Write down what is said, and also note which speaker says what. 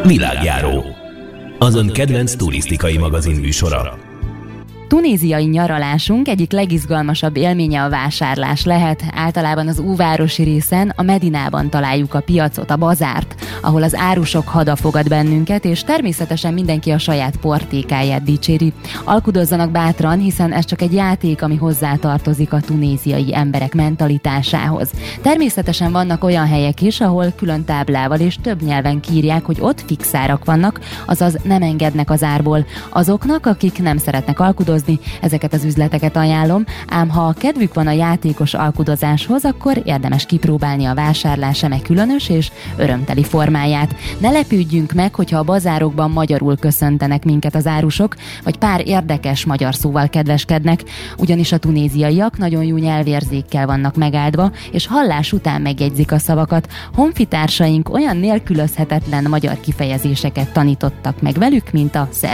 Speaker 1: Világjáró, az ön kedvenc turisztikai magazin műsora.
Speaker 2: Tunéziai nyaralásunk egyik legizgalmasabb élménye a vásárlás lehet. Általában az óvárosi részen, a Medinában találjuk a piacot, a bazárt, ahol az árusok hada fogad bennünket, és természetesen mindenki a saját portékáját dicséri. Alkudozzanak bátran, hiszen ez csak egy játék, ami hozzátartozik a tunéziai emberek mentalitásához. Természetesen vannak olyan helyek is, ahol külön táblával és több nyelven kiírják, hogy ott fix árak vannak, azaz nem engednek az árból. Azoknak, akik nem szeretnek alkudozni, ezeket az üzleteket ajánlom, ám ha kedvük van a játékos alkudozáshoz, akkor érdemes kipróbálni a vásárlás eme különös és örömteli formáját. Ne lepődjünk meg, hogyha a bazárokban magyarul köszöntenek minket az árusok, vagy pár érdekes magyar szóval kedveskednek, ugyanis a tunéziaiak nagyon jó nyelvérzékkel vannak megáldva, és hallás után megjegyzik a szavakat. Honfitársaink olyan nélkülözhetetlen magyar kifejezéseket tanítottak meg velük, mint a